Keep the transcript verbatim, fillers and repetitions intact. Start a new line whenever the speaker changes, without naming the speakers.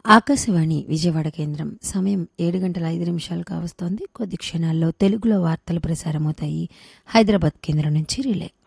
ఆకాశవాణి విజయవాడ కేంద్రం సమయం ఏడు గంటల ఐదు నిమిషాలు కావస్తోంది. కొద్ది క్షణాల్లో తెలుగులో వార్తలు ప్రసారమవుతాయి. హైదరాబాద్ కేంద్రం నుంచి రిలే.